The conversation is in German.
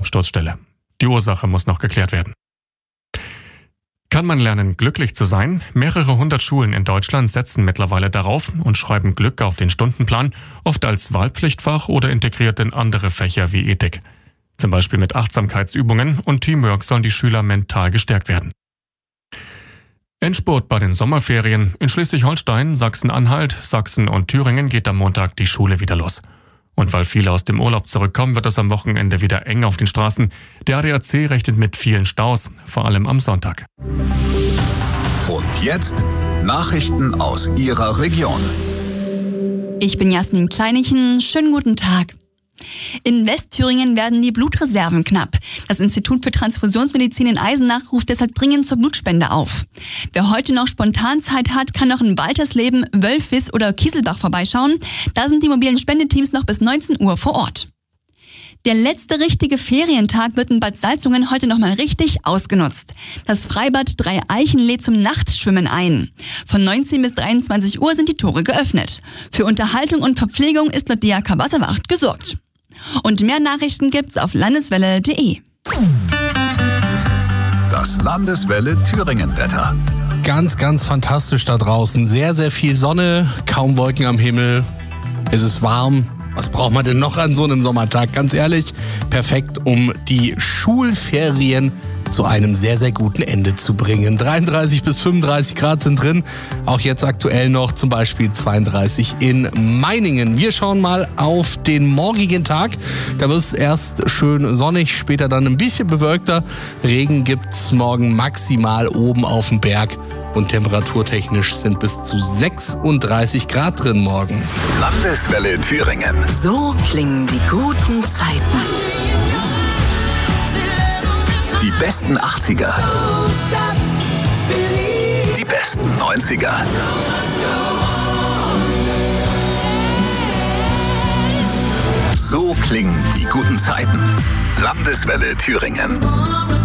Absturzstelle. Die Ursache muss noch geklärt werden. Kann man lernen, glücklich zu sein? Mehrere hundert Schulen in Deutschland setzen mittlerweile darauf und schreiben Glück auf den Stundenplan, oft als Wahlpflichtfach oder integriert in andere Fächer wie Ethik. Zum Beispiel mit Achtsamkeitsübungen und Teamwork sollen die Schüler mental gestärkt werden. Endspurt bei den Sommerferien. In Schleswig-Holstein, Sachsen-Anhalt, Sachsen und Thüringen geht am Montag die Schule wieder los. Und weil viele aus dem Urlaub zurückkommen, wird es am Wochenende wieder eng auf den Straßen. Der ADAC rechnet mit vielen Staus, vor allem am Sonntag. Und jetzt Nachrichten aus Ihrer Region. Ich bin Jasmin Kleinichen. Schönen guten Tag. In Westthüringen werden die Blutreserven knapp. Das Institut für Transfusionsmedizin in Eisenach ruft deshalb dringend zur Blutspende auf. Wer heute noch spontan Zeit hat, kann noch in Waltersleben, Wölfis oder Kieselbach vorbeischauen. Da sind die mobilen Spendeteams noch bis 19 Uhr vor Ort. Der letzte richtige Ferientag wird in Bad Salzungen heute nochmal richtig ausgenutzt. Das Freibad Drei-Eichen lädt zum Nachtschwimmen ein. Von 19 bis 23 Uhr sind die Tore geöffnet. Für Unterhaltung und Verpflegung ist laut DRK Wasserwacht gesorgt. Und mehr Nachrichten gibt's auf landeswelle.de. Das Landeswelle Thüringen-Wetter. Ganz, ganz fantastisch da draußen. Sehr, sehr viel Sonne, kaum Wolken am Himmel. Es ist warm. Was braucht man denn noch an so einem Sommertag? Ganz ehrlich, perfekt, um die Schulferien zu einem sehr, sehr guten Ende zu bringen. 33 bis 35 Grad sind drin. Auch jetzt aktuell noch zum Beispiel 32 in Meiningen. Wir schauen mal auf den morgigen Tag. Da wird es erst schön sonnig, später dann ein bisschen bewölkter. Regen gibt es morgen maximal oben auf dem Berg. Und temperaturtechnisch sind bis zu 36 Grad drin morgen. Landeswelle Thüringen. So klingen die guten Zeiten. Die besten 80er. Die besten 90er. So klingen die guten Zeiten. Landeswelle Thüringen.